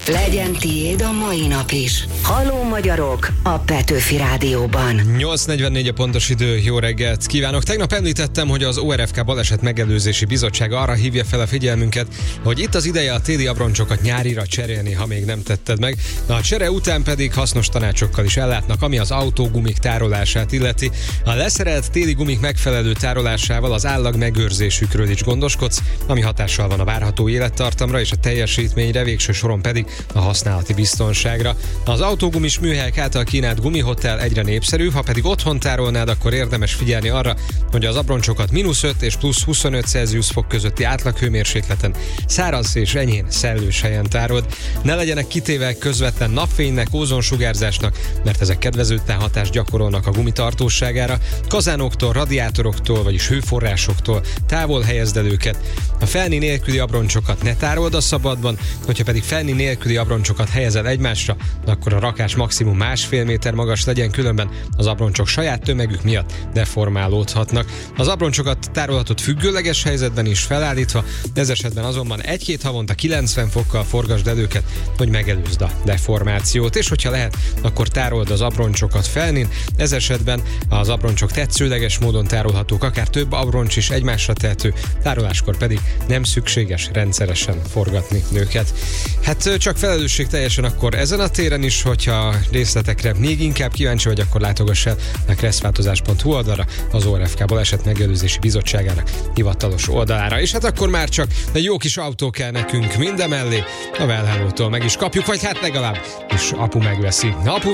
Legyen tiéd a mai nap is. Halló magyarok a Petőfi Rádióban. 8:44 a pontos idő, jó reggelt kívánok. Tegnap említettem, hogy az ORFK Baleset Megelőzési Bizottsága arra hívja fel a figyelmünket, hogy itt az ideje a téli abroncsokat nyárira cserélni, ha még nem tetted meg. A csere után pedig hasznos tanácsokkal is ellátnak, ami az autógumik tárolását illeti. A leszerelt téli gumik megfelelő tárolásával az állag megőrzésükről is gondoskodsz, ami hatással van a várható élettartamra és a teljesítményre, végső soron pedig a használati biztonságra. Az autógumis műhelyek által kínált gumihotel egyre népszerűbb, ha pedig otthon tárolnád, akkor érdemes figyelni arra, hogy az abroncsokat -5 és +25 Celsius fok közötti átlaghőmérsékleten, száraz és enyhén szellős helyen tárold. Ne legyenek kitéve közvetlen napfénynek, ózonsugárzásnak, mert ezek kedvezőtlen hatást gyakorolnak a gumi tartóságára. Kazánoktól, radiátoroktól, vagyis hőforrásoktól távol helyezd el őket. A felni nélküli abroncsokat ne tárold a szabadban, hogyha pedig felni nélküli abroncsokat helyezel egymásra, akkor a rakás maximum 1,5 méter magas legyen, különben az abroncsok saját tömegük miatt deformálódhatnak. Az abroncsokat tárolhatod függőleges helyzetben is felállítva, ez esetben azonban 1-2 havonta 90 fokkal forgasd el őket, hogy megelőzd a deformációt, és hogyha lehet, akkor tárold az abroncsokat felnin, ez esetben az abroncsok tetszőleges módon tárolhatók, akár több abroncs is egymásra tehető, tároláskor pedig nem szükséges rendszeresen forgatni őket. Hát csak felelősség teljesen akkor ezen a téren is, hogyha részletekre még inkább kíváncsi vagy, akkor látogass el a kresszváltozás.hu oldalra, az ORFK Baleset Megelőzési Bizottságának hivatalos oldalára. És hát akkor már csak egy jó kis autó kell nekünk mindemellé, a Well Hello-tól meg is kapjuk, vagy hát legalább is apu megveszi. Apu